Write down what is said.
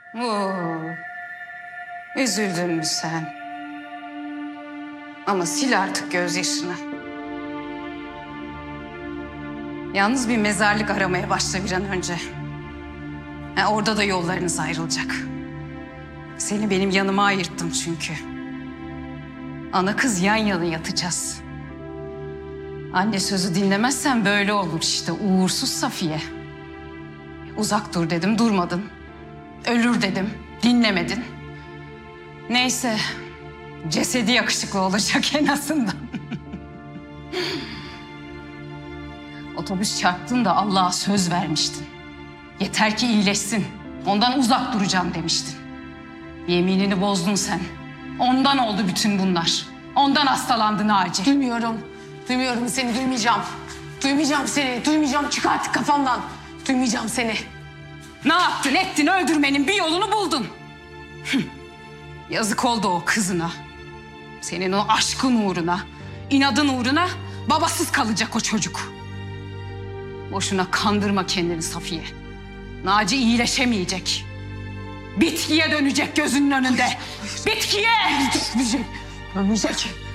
Oo, üzüldün mü sen? Ama sil artık gözyaşını. Yalnız bir mezarlık aramaya başla bir an önce. Orada da yollarınız ayrılacak. Seni benim yanıma ayırttım çünkü. Ana kız yan yana yatacağız. Anne sözü dinlemezsen böyle olur işte, uğursuz Safiye. Uzak dur dedim, durmadın. Ölür dedim, dinlemedin. Neyse, cesedi yakışıklı olacak en azından. Otobüs çarptığında Allah'a söz vermiştin. Yeter ki iyileşsin, ondan uzak duracağım demiştin. Yeminini bozdun sen. Ondan oldu bütün bunlar. Ondan hastalandın Naci. Duymuyorum seni, duymayacağım. Duymayacağım seni, duymayacağım. Çık artık kafamdan. Duymayacağım seni. Ne yaptın ettin, öldürmenin bir yolunu buldun. Yazık oldu o kızına. Senin o aşkın uğruna, inadın uğruna babasız kalacak o çocuk. Boşuna kandırma kendini Safiye. Naci iyileşemeyecek. Bitkiye dönecek gözünün önünde. Bitkiye! Ölmeyecek.